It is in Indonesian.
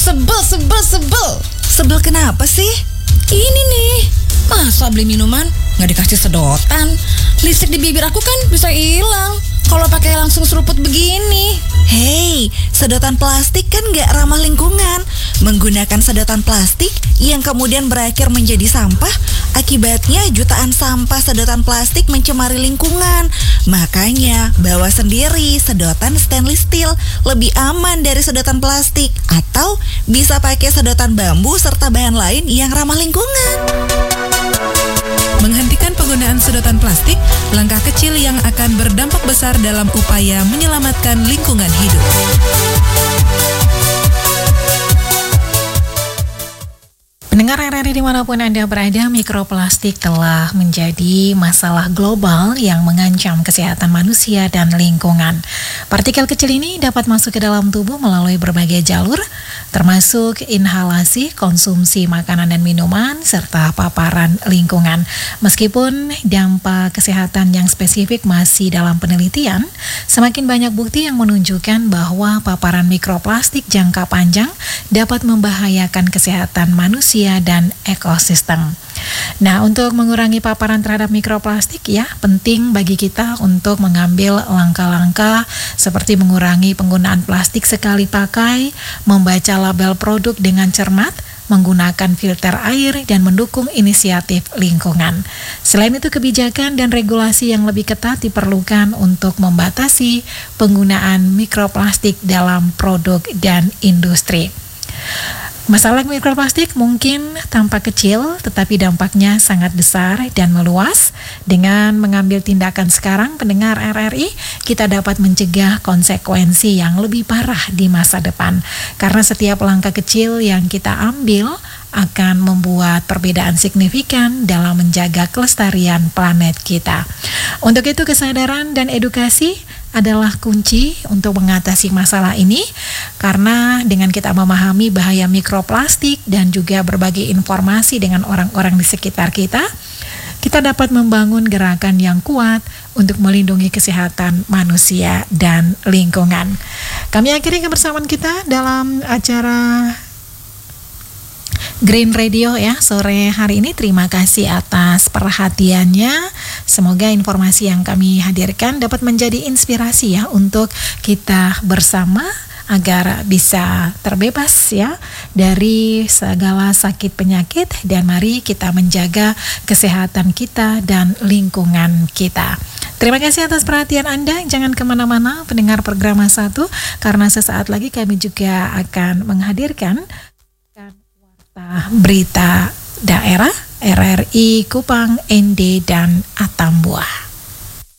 Sebel. Sebel kenapa sih? Ini nih, masa beli minuman nggak dikasih sedotan? Listrik di bibir aku kan bisa hilang kalau pakai langsung seruput begini. Hei, sedotan plastik kan gak ramah lingkungan. Menggunakan sedotan plastik yang kemudian berakhir menjadi sampah, akibatnya jutaan sampah sedotan plastik mencemari lingkungan. Makanya, bawa sendiri sedotan stainless steel, lebih aman dari sedotan plastik. Atau bisa pakai sedotan bambu serta bahan lain yang ramah lingkungan. Menghentikan penggunaan sedotan plastik, langkah kecil yang akan berdampak besar dalam upaya menyelamatkan lingkungan hidup. Pendengar RRI dimanapun Anda berada, mikroplastik telah menjadi masalah global yang mengancam kesehatan manusia dan lingkungan. Partikel kecil ini dapat masuk ke dalam tubuh melalui berbagai jalur, termasuk inhalasi, konsumsi makanan dan minuman, serta paparan lingkungan. Meskipun dampak kesehatan yang spesifik masih dalam penelitian, semakin banyak bukti yang menunjukkan bahwa paparan mikroplastik jangka panjang dapat membahayakan kesehatan manusia dan ekosistem. Nah, untuk mengurangi paparan terhadap mikroplastik penting bagi kita untuk mengambil langkah-langkah seperti mengurangi penggunaan plastik sekali pakai, membaca label produk dengan cermat, menggunakan filter air, dan mendukung inisiatif lingkungan. Selain itu, kebijakan dan regulasi yang lebih ketat diperlukan untuk membatasi penggunaan mikroplastik dalam produk dan industri. Masalah mikroplastik mungkin tampak kecil, tetapi dampaknya sangat besar dan meluas. Dengan mengambil tindakan sekarang, pendengar RRI, kita dapat mencegah konsekuensi yang lebih parah di masa depan. Karena setiap langkah kecil yang kita ambil akan membuat perbedaan signifikan dalam menjaga kelestarian planet kita. Untuk itu, kesadaran dan edukasi adalah kunci untuk mengatasi masalah ini, karena dengan kita memahami bahaya mikroplastik dan juga berbagi informasi dengan orang-orang di sekitar kita, kita dapat membangun gerakan yang kuat untuk melindungi kesehatan manusia dan lingkungan. Kami akhiri kebersamaan kita dalam acara Green Radio sore hari ini. Terima kasih atas perhatiannya. Semoga informasi yang kami hadirkan dapat menjadi inspirasi untuk kita bersama agar bisa terbebas dari segala sakit penyakit, dan mari kita menjaga kesehatan kita dan lingkungan kita. Terima kasih atas perhatian Anda. Jangan kemana-mana pendengar program 1, karena sesaat lagi kami juga akan menghadirkan berita daerah RRI Kupang, ND, dan Atambua.